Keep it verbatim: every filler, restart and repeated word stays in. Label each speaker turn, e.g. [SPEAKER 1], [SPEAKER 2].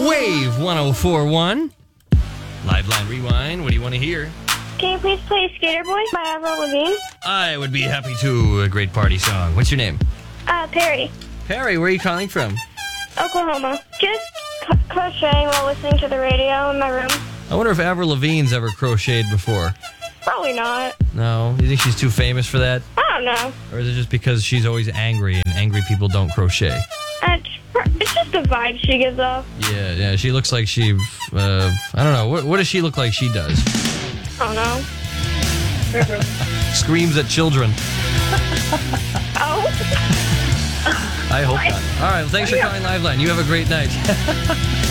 [SPEAKER 1] Wave one oh four point one. Live Line Rewind. What do you want to hear?
[SPEAKER 2] Can you please play Skater Boy by Avril Lavigne?
[SPEAKER 1] I would be happy to. A great party song. What's your name?
[SPEAKER 2] Uh, Perry,
[SPEAKER 1] Perry, where are you calling from?
[SPEAKER 2] Oklahoma. Just c- crocheting while listening to the radio in my room.
[SPEAKER 1] I wonder if Avril Lavigne's ever crocheted before.
[SPEAKER 2] Probably not.
[SPEAKER 1] No? You think she's too famous for that?
[SPEAKER 2] I don't know.
[SPEAKER 1] Or is it just because she's always angry and angry people don't crochet?
[SPEAKER 2] Uh, It's, pr- it's just the vibe she gives off.
[SPEAKER 1] Yeah, yeah. She looks like she, uh, I don't know. What, what does she look like she does?
[SPEAKER 2] I don't know.
[SPEAKER 1] Screams at children.
[SPEAKER 2] Oh.
[SPEAKER 1] I hope not. All right, well, thanks for calling Live Line. You have a great night.